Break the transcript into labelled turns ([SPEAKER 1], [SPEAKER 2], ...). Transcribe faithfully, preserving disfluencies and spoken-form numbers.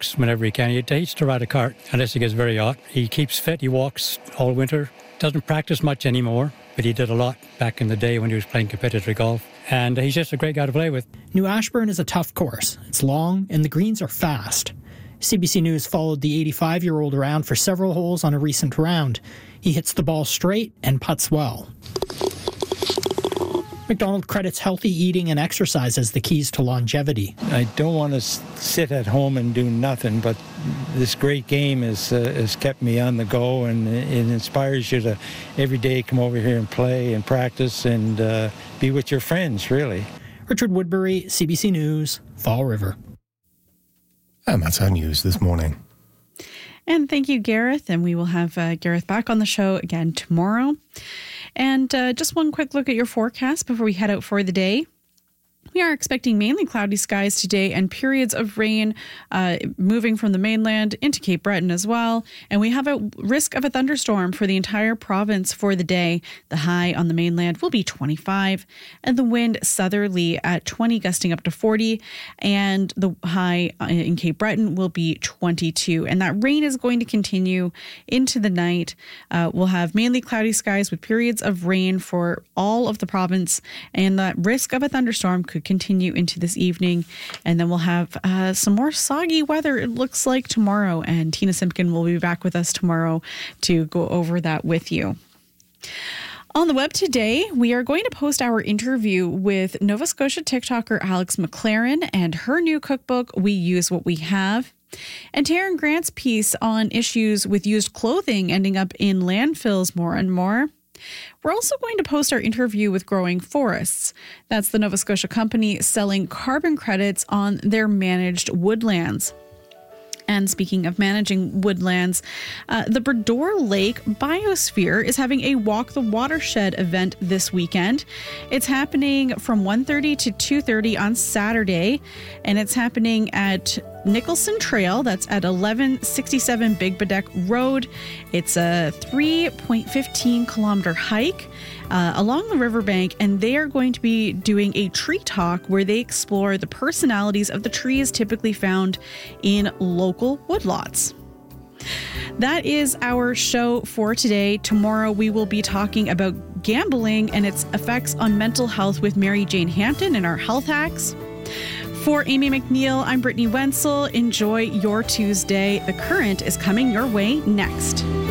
[SPEAKER 1] walks whenever he can. He hates to ride a cart unless it gets very hot. He keeps fit. He walks all winter. Doesn't practice much anymore, but he did a lot back in the day when he was playing competitive golf. And he's just a great guy to play with.
[SPEAKER 2] New Ashburn is a tough course. It's long, and the greens are fast. C B C News followed the eighty-five-year-old around for several holes on a recent round. He hits the ball straight and putts well. McDonald credits healthy eating and exercise as the keys to longevity.
[SPEAKER 3] I don't want to sit at home and do nothing, but this great game has, uh, has kept me on the go, and it inspires you to every day come over here and play and practice and uh, be with your friends, really.
[SPEAKER 2] Richard Woodbury, C B C News, Fall River.
[SPEAKER 4] And that's our news this morning.
[SPEAKER 5] And thank you, Gareth. And we will have uh, Gareth back on the show again tomorrow. And uh, just one quick look at your forecast before we head out for the day. We are expecting mainly cloudy skies today and periods of rain uh, moving from the mainland into Cape Breton as well. And we have a risk of a thunderstorm for the entire province for the day. The high on the mainland will be twenty-five and the wind southerly at twenty, gusting up to forty. And the high in Cape Breton will be twenty-two. And that rain is going to continue into the night. Uh, we'll have mainly cloudy skies with periods of rain for all of the province. And the risk of a thunderstorm could continue into this evening, and then we'll have uh, some more soggy weather, it looks like, tomorrow, and Tina Simpkin will be back with us tomorrow to go over that with you. On the web today, we are going to post our interview with Nova Scotia TikToker Alex McLaren and her new cookbook, We Use What We Have, and Taryn Grant's piece on issues with used clothing ending up in landfills more and more. We're also going to post our interview with Growing Forests. That's the Nova Scotia company selling carbon credits on their managed woodlands. And speaking of managing woodlands, uh, the Brador Lake Biosphere is having a Walk the Watershed event this weekend. It's happening from one thirty to two thirty on Saturday, and it's happening at Nicholson Trail. That's at eleven sixty-seven Big Bedeck Road. It's a three point one five kilometer hike uh, along the riverbank, and they are going to be doing a tree talk where they explore the personalities of the trees typically found in local woodlots. That is our show for today. Tomorrow we will be talking about gambling and its effects on mental health with Mary Jane Hampton in our Health Hacks. For Amy McNeil, I'm Brittany Wenzel. Enjoy your Tuesday. The Current is coming your way next.